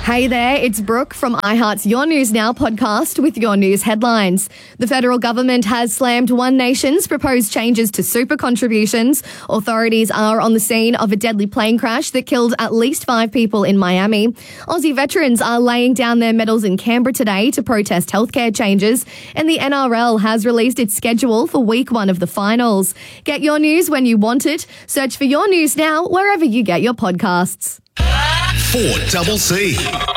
Hey there, it's Brooke from iHeart's Your News Now podcast with your news headlines. The federal government has slammed One Nation's proposed changes to super contributions. Authorities are on the scene of a deadly plane crash that killed at least 5 people in Miami. Aussie veterans are laying down their medals in Canberra today to protest healthcare changes, and the NRL has released its schedule for week 1 of the finals. Get your news when you want it. Search for Your News Now wherever you get your podcasts. 4CC.